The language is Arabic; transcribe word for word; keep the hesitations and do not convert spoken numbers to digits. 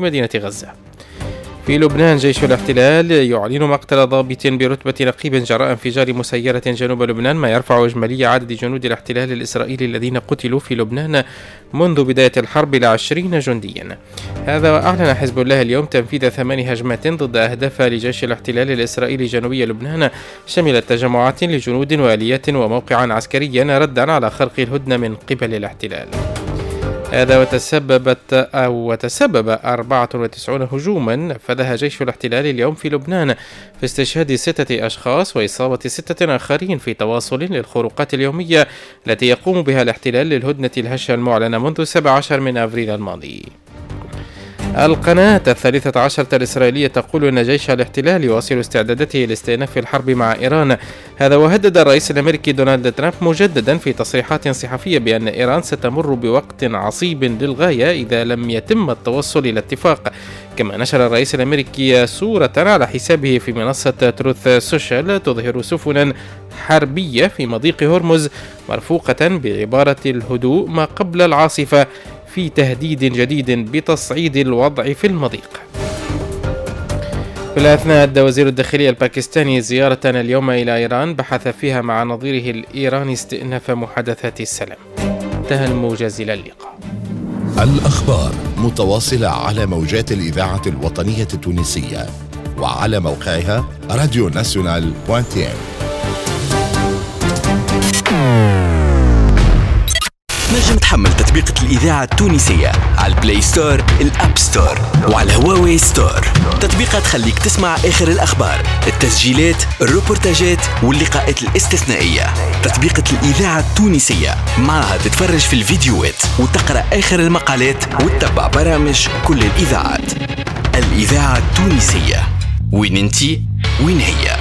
في مدينة غزة. في لبنان جيش الاحتلال يعلن مقتل ضابط برتبة نقيب جراء انفجار مسيرة جنوب لبنان، ما يرفع إجمالي عدد جنود الاحتلال الإسرائيلي الذين قتلوا في لبنان منذ بداية الحرب إلى عشرين جنديا. هذا وأعلن حزب الله اليوم تنفيذ ثمان هجمات ضد أهداف لجيش الاحتلال الإسرائيلي جنوبي لبنان، شملت تجمعات لجنود وآليات وموقعا عسكريا ردا على خرق الهدنة من قبل الاحتلال. هذا وتسببت أو وتسبب أربعة وتسعين هجوما نفذها جيش الاحتلال اليوم في لبنان في استشهاد ستة أشخاص وإصابة ستة آخرين في تواصل للخروقات اليومية التي يقوم بها الاحتلال للهدنة الهشة المعلنة منذ سبعة عشر من أبريل الماضي. القناة الثالثة عشرة الإسرائيلية تقول أن جيش الاحتلال يواصل استعداداته لاستئناف الحرب مع إيران. هذا وهدد الرئيس الأمريكي دونالد ترامب مجددا في تصريحات صحفية بأن إيران ستمر بوقت عصيب للغاية إذا لم يتم التوصل إلى اتفاق. كما نشر الرئيس الأمريكي صورة على حسابه في منصة تروث سوشيال تظهر سفنا حربية في مضيق هرمز مرفوقة بعبارة الهدوء ما قبل العاصفة، في تهديد جديد بتصعيد الوضع في المضيق. في الأثناء أدى وزير الداخلية الباكستاني زيارة اليوم إلى إيران بحث فيها مع نظيره الإيراني استئناف محادثات السلام. انتهى الموجز إلى اللقاء. الأخبار متواصلة على موجات الإذاعة الوطنية التونسية وعلى موقعها راديو ناسيونال دوت تي إم. نجم تحمل تطبيقة الإذاعة التونسية على البلاي ستور، الأب ستور وعلى هواوي ستور. تطبيقات تخليك تسمع آخر الأخبار، التسجيلات، الروبورتاجات واللقاءات الاستثنائية. تطبيقة الإذاعة التونسية معها تتفرج في الفيديوهات وتقرأ آخر المقالات وتتبع برامج كل الإذاعات. الإذاعة التونسية، وين انتي وين هي.